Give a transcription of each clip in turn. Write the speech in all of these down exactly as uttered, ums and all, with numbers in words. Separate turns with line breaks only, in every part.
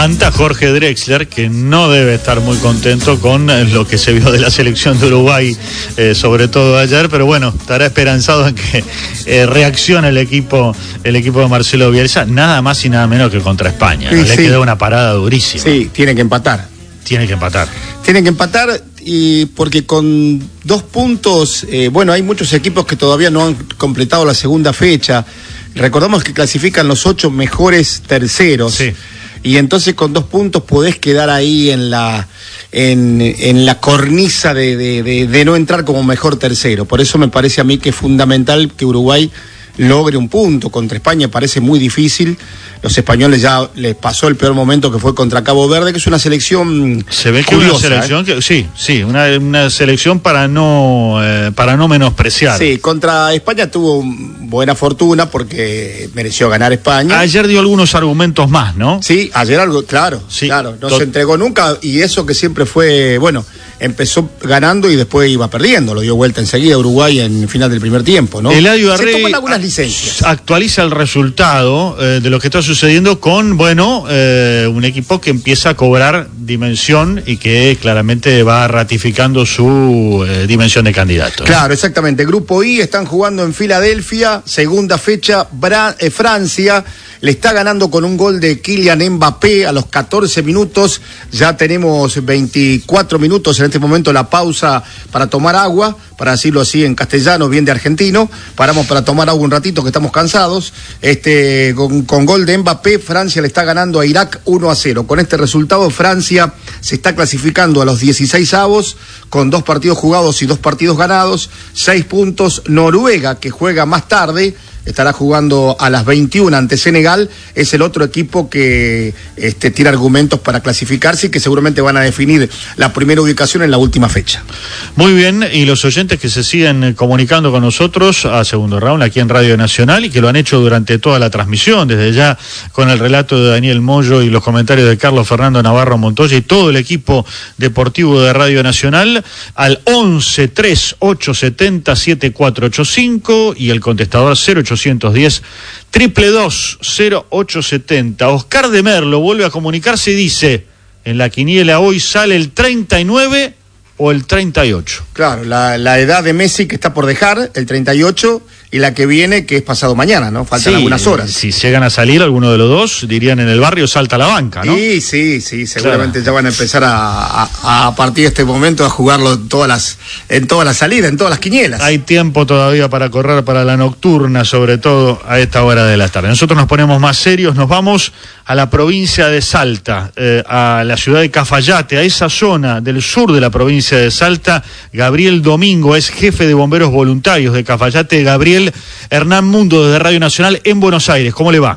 canta Jorge Drexler, que no debe estar muy contento con lo que se vio de la selección de Uruguay, eh, sobre todo ayer, pero bueno, estará esperanzado en que eh, reaccione el equipo el equipo de Marcelo Bielsa, nada más y nada menos que contra España.
Sí,
¿no? Le
sí.
quedó una parada durísima.
Sí, tiene que empatar.
Tiene que empatar.
Tienen que empatar, y porque con dos puntos, eh, bueno, hay muchos equipos que todavía no han completado la segunda fecha. Recordamos que clasifican los ocho mejores terceros.
Sí.
Y entonces con dos puntos podés quedar ahí en la en, en la cornisa de, de, de, de no entrar como mejor tercero. Por eso me parece a mí que es fundamental que Uruguay logre un punto. Contra España parece muy difícil. Los españoles ya les pasó el peor momento, que fue contra Cabo Verde, que es una selección
se ve que
curiosa,
una selección
¿eh?
que sí, sí, una, una selección para no eh, para no menospreciar.
Sí, contra España tuvo buena fortuna porque mereció ganar España.
Ayer dio algunos argumentos más, ¿no?
Sí, ayer algo, claro,
Sí,
claro, no
tot-
se entregó nunca, y eso que siempre fue, bueno, empezó ganando y después iba perdiendo, lo dio vuelta enseguida Uruguay en el final del primer tiempo, ¿no?
Eladio
Se
Arrey
toman algunas licencias.
actualiza el resultado eh, de lo que está sucediendo con, bueno, eh, un equipo que empieza a cobrar dimensión y que claramente va ratificando su eh, dimensión de candidato.
Claro, exactamente. Grupo I, están jugando en Filadelfia, segunda fecha, Bra- eh, Francia le está ganando con un gol de Kylian Mbappé a los catorce minutos. Ya tenemos veinticuatro minutos en este momento, la pausa para tomar agua, para decirlo así en castellano, bien de argentino. Paramos para tomar agua un ratito, que estamos cansados. Este, con, con gol de Mbappé, Francia le está ganando a Irak uno a cero. Con este resultado, Francia se está clasificando a los dieciséis avos, con dos partidos jugados y dos partidos ganados, seis puntos. Noruega, que juega más tarde, estará jugando a las veintiuna ante Senegal, es el otro equipo que este, tiene argumentos para clasificarse y que seguramente van a definir la primera ubicación en la última fecha.
Muy bien, y los oyentes que se siguen comunicando con nosotros a Segundo Round aquí en Radio Nacional y que lo han hecho durante toda la transmisión, desde ya con el relato de Daniel Moyo y los comentarios de Carlos Fernando Navarro Montoya y todo el equipo deportivo de Radio Nacional, al once tres ocho setenta siete cuatro ocho cinco y el contestador cero ochocientos diez triple dos cero ocho setenta. Oscar de Merlo vuelve a comunicarse y dice: en la quiniela hoy sale el treinta y nueve o el treinta y ocho.
Claro, la, la edad de Messi que está por dejar, el treinta y ocho, y la que viene, que es pasado mañana, ¿no? Faltan
Sí,
algunas horas.
Si llegan a salir alguno de los dos, dirían en el barrio salta la banca, ¿no?
Sí, sí, sí, seguramente
Claro.
ya van a empezar a, a, a partir de este momento a jugarlo en todas las, en todas las salidas, en todas las quinielas.
Hay tiempo todavía para correr para la nocturna, sobre todo a esta hora de la tarde. Nosotros nos ponemos más serios, nos vamos a la provincia de Salta, eh, a la ciudad de Cafayate, a esa zona del sur de la provincia de Salta. Gabriel Domingo es jefe de bomberos voluntarios de Cafayate. Gabriel, Hernán Mundo desde Radio Nacional en Buenos Aires, ¿cómo le va?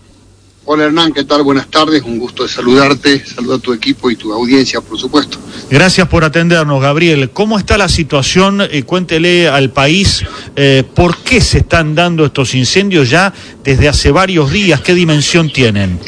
Hola Hernán, ¿qué tal? Buenas tardes, un gusto de saludarte, saludo a tu equipo y tu audiencia, por supuesto.
Gracias por atendernos, Gabriel. ¿Cómo está la situación? Eh, cuéntele al país eh, por qué se están dando estos incendios ya desde hace varios días, qué dimensión tienen.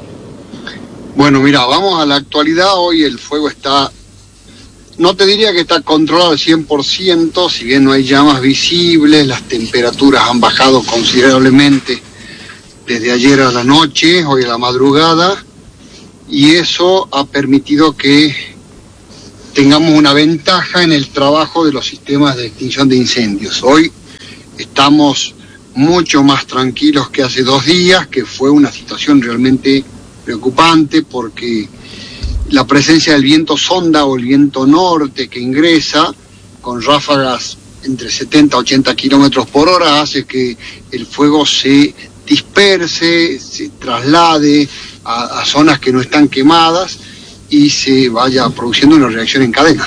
Bueno, mira, vamos a la actualidad. Hoy el fuego está, no te diría que está controlado al cien por ciento, si bien no hay llamas visibles, las temperaturas han bajado considerablemente desde ayer a la noche, hoy a la madrugada, y eso ha permitido que tengamos una ventaja en el trabajo de los sistemas de extinción de incendios. Hoy estamos mucho más tranquilos que hace dos días, que fue una situación realmente preocupante porque la presencia del viento sonda o el viento norte que ingresa con ráfagas entre setenta a ochenta kilómetros por hora hace que el fuego se disperse, se traslade a, a zonas que no están quemadas y se vaya produciendo una reacción en cadena.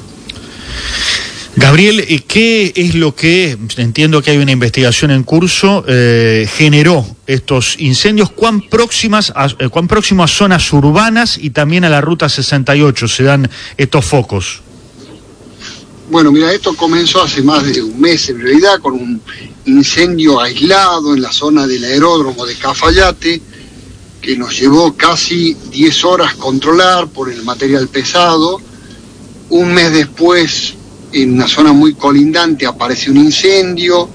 Gabriel, ¿qué es lo que, entiendo que hay una investigación en curso, eh, generó estos incendios? ¿Cuán próximas, a, eh, cuán próximo a zonas urbanas y también a la Ruta sesenta y ocho se dan estos focos?
Bueno, mira, esto comenzó hace más de un mes en realidad, con un incendio aislado en la zona del aeródromo de Cafayate, que nos llevó casi diez horas controlar por el material pesado. Un mes después, en una zona muy colindante, aparece un incendio,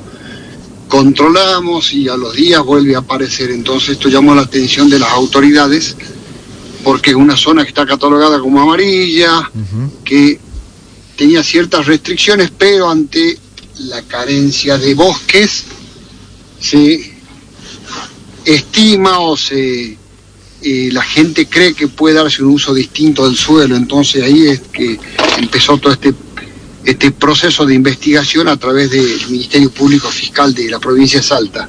controlamos y a los días vuelve a aparecer. Entonces esto llamó la atención de las autoridades porque es una zona que está catalogada como amarilla, uh-huh. que tenía ciertas restricciones, pero ante la carencia de bosques se estima o se eh, la gente cree que puede darse un uso distinto del suelo. Entonces ahí es que empezó todo este este proceso de investigación a través del Ministerio Público Fiscal de la provincia de Salta.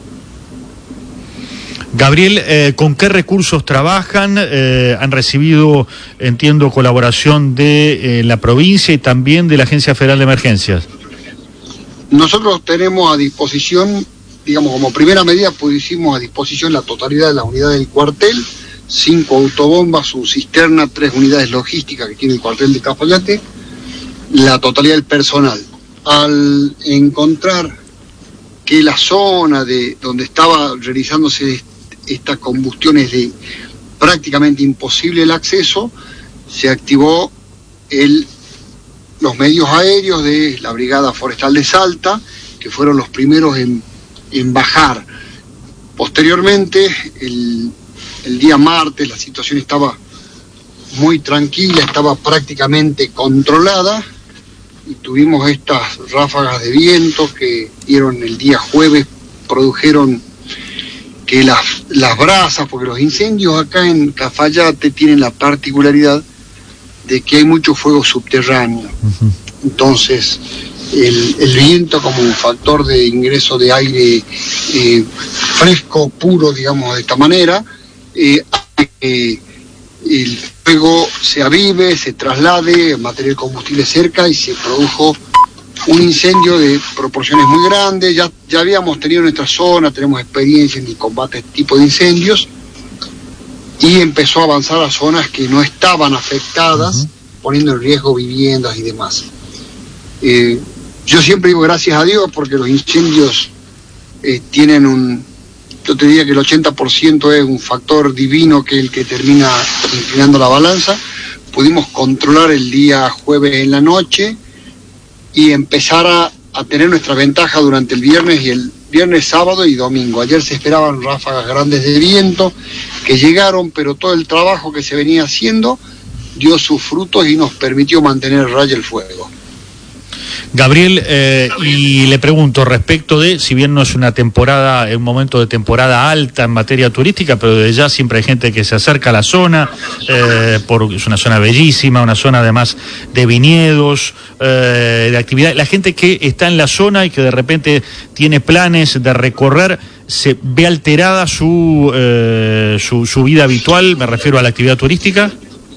Gabriel, eh, ¿con qué recursos trabajan? Eh, han recibido, entiendo, colaboración de eh, la provincia y también de la Agencia Federal de Emergencias.
Nosotros tenemos a disposición, digamos, como primera medida, pusimos a disposición la totalidad de las unidades del cuartel, cinco autobombas, su cisterna, tres unidades logísticas que tiene el cuartel de Cafayate, la totalidad del personal. Al encontrar que la zona de donde estaba realizándose estas combustiones de prácticamente imposible el acceso, se activó el, los medios aéreos de la Brigada Forestal de Salta, que fueron los primeros en, en bajar. Posteriormente, el, el día martes, la situación estaba muy tranquila, estaba prácticamente controlada, y tuvimos estas ráfagas de viento que dieron el día jueves, produjeron que las, las brasas, porque los incendios acá en Cafayate tienen la particularidad de que hay mucho fuego subterráneo. Uh-huh. Entonces, el, el viento como un factor de ingreso de aire eh, fresco, puro, digamos de esta manera, eh, eh, el fuego se avive, se traslade, material combustible cerca y se produjo un incendio de proporciones muy grandes. Ya, ya habíamos tenido en nuestra zona, tenemos experiencia en el combate de este tipo de incendios, y empezó a avanzar a zonas que no estaban afectadas, uh-huh. poniendo en riesgo viviendas y demás. Eh, yo siempre digo gracias a Dios, porque los incendios eh, tienen un... Yo te diría que el ochenta por ciento es un factor divino que es el que termina inclinando la balanza. Pudimos controlar el día jueves en la noche y empezar a, a tener nuestra ventaja durante el viernes y el viernes, sábado y domingo. Ayer se esperaban ráfagas grandes de viento que llegaron, pero todo el trabajo que se venía haciendo dio sus frutos y nos permitió mantener raya el fuego.
Gabriel, eh, y le pregunto respecto de, si bien no es una temporada, es un momento de temporada alta en materia turística, pero desde ya siempre hay gente que se acerca a la zona, eh, porque es una zona bellísima, una zona además de viñedos, eh, de actividad. La gente que está en la zona y que de repente tiene planes de recorrer, ¿se ve alterada su, eh, su, su vida habitual? Me refiero a la actividad turística.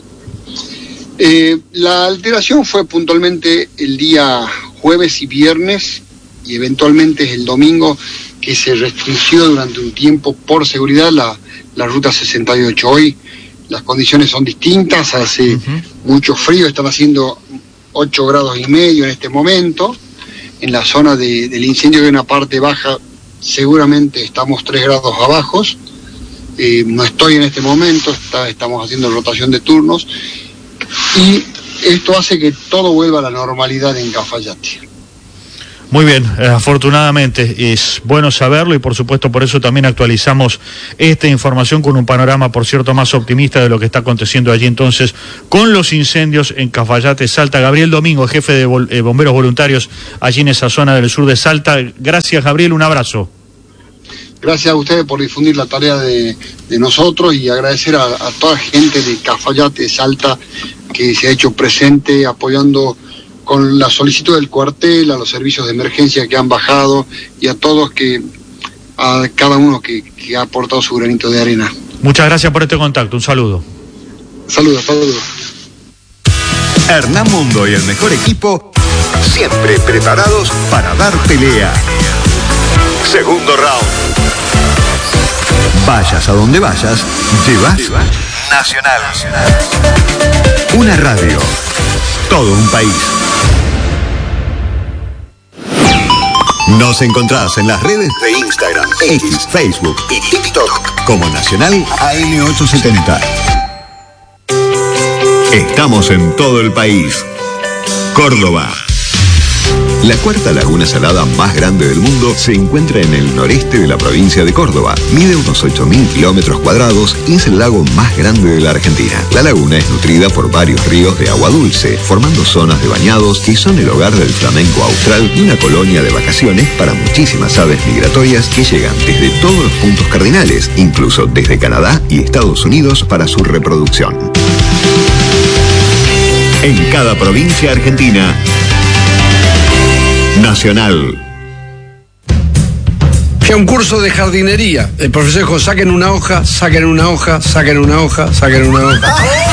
Eh, la alteración fue puntualmente el día jueves y viernes, y eventualmente es el domingo que se restringió durante un tiempo por seguridad la, la ruta sesenta y ocho. Hoy las condiciones son distintas, hace uh-huh. mucho frío, están haciendo ocho grados y medio en este momento. En la zona de, del incendio, de una parte baja, seguramente estamos tres grados abajo. Eh, no estoy en este momento, está, estamos haciendo rotación de turnos. Y esto hace que todo vuelva a la normalidad en Cafayate.
Muy bien, eh, afortunadamente es bueno saberlo, y por supuesto por eso también actualizamos esta información con un panorama, por cierto, más optimista de lo que está aconteciendo allí entonces con los incendios en Cafayate, Salta. Gabriel Domingo, jefe de vol- eh, bomberos voluntarios allí en esa zona del sur de Salta. Gracias, Gabriel, un abrazo.
Gracias a ustedes por difundir la tarea de, de nosotros, y agradecer a, a toda la gente de Cafayate, de Salta, que se ha hecho presente apoyando con la solicitud del cuartel, a los servicios de emergencia que han bajado, y a todos que, a cada uno que, que ha aportado su granito de arena.
Muchas gracias por este contacto, un saludo.
Saludos, saludos.
Hernán Mundo y el mejor equipo, siempre preparados para dar pelea. Segundo round. Vayas a donde vayas, llevas Nacional. Una radio, todo un país. Nos encontrás en las redes de Instagram, X, Facebook y TikTok como Nacional A M ochocientos setenta. Estamos en todo el país. Córdoba. La cuarta laguna salada más grande del mundo se encuentra en el noreste de la provincia de Córdoba. Mide unos ocho mil kilómetros cuadrados y es el lago más grande de la Argentina. La laguna es nutrida por varios ríos de agua dulce, formando zonas de bañados que son el hogar del flamenco austral y una colonia de vacaciones para muchísimas aves migratorias que llegan desde todos los puntos cardinales, incluso desde Canadá y Estados Unidos para su reproducción. En cada provincia argentina, Nacional.
Fui a un curso de jardinería. El profesor dijo, saquen una hoja, saquen una hoja, saquen una hoja, saquen una hoja.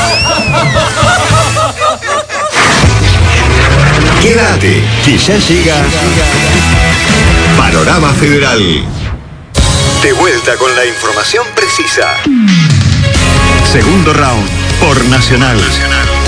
Quédate, que ya llega Panorama Federal. De vuelta con la información precisa. Segundo round por Nacional. Nacional.